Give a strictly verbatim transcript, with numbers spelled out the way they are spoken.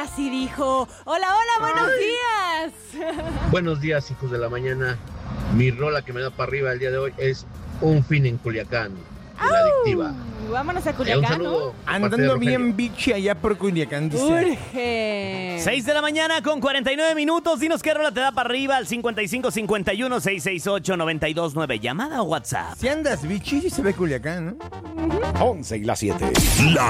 ahora sí dijo. Hola, hola, buenos Ay. días. Buenos días, hijos de la mañana. Mi rola que me da para arriba el día de hoy es Un fin en Culiacán, de La Adictiva. Vámonos a Eh, un Culiacán, saludo. ¿no? Andando bien bichi allá por Culiacán, dice. Urge. seis de la mañana con cuarenta y nueve minutos. Dinos qué rola te da para arriba al cincuenta y cinco cincuenta y uno seiscientos sesenta y ocho noventa y dos nueve. ¿Llamada o WhatsApp? Si andas bichi, sí se ve Culiacán, ¿no? once y las siete. La